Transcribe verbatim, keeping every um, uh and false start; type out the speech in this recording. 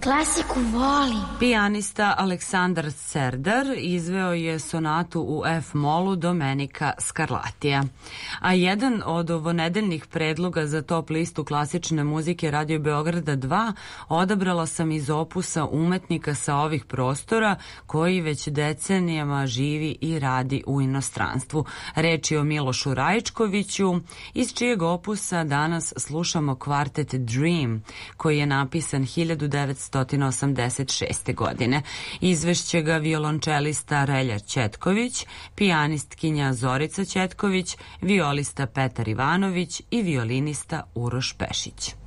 Klasiku volim. Pijanista Aleksandar Serdar izveo je sonatu u F-molu Domenika Scarlattija. A jedan od ovonedeljnih predloga za top listu klasične muzike Radio Beograda dva odabrala sam iz opusa umetnika sa ovih prostora koji već decenijama živi i radi u inostranstvu. Reč je o Milošu Rajčkoviću, iz čijeg opusa danas slušamo kvartet Dream, koji je napisan hiljadu devetsto osamdeset šeste. godine. Izvešće ga violončelista Relja Ćetković, pijanistkinja Zorica Ćetković, violista Petar Ivanović i violinista Uroš Pešić.